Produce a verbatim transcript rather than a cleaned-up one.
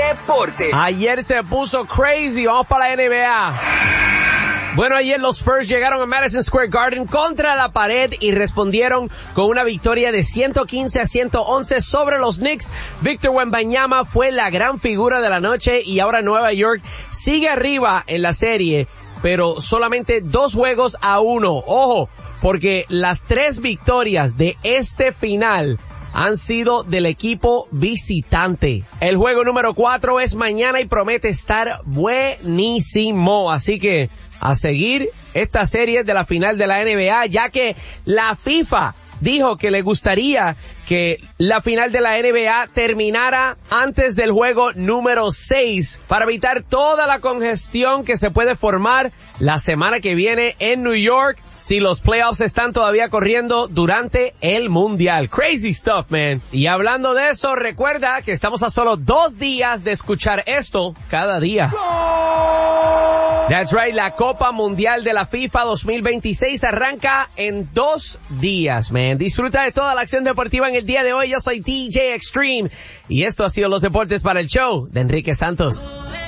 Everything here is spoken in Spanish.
deportes. Ayer se puso crazy, vamos para la N B A. Bueno, ayer los Spurs llegaron a Madison Square Garden contra la pared y respondieron con una victoria de ciento quince a ciento once sobre los Knicks. Victor Wembanyama fue la gran figura de la noche y ahora Nueva York sigue arriba en la serie, pero solamente dos juegos a uno. Ojo, porque las tres victorias de este final han sido del equipo visitante. El juego número cuatro es mañana y promete estar buenísimo. Así que a seguir esta serie de la final de la N B A, ya que la FIFA dijo que le gustaría que la final de la N B A terminara antes del juego número seis para evitar toda la congestión que se puede formar la semana que viene en New York si los playoffs están todavía corriendo durante el Mundial. Crazy stuff, man. Y hablando de eso, recuerda que estamos a solo dos días de escuchar esto cada día. That's right, la Copa Mundial de la FIFA dos mil veintiséis arranca en dos días, man. Disfruta de toda la acción deportiva en el día de hoy. Yo soy D J Extreme y esto ha sido los deportes para el show de Enrique Santos.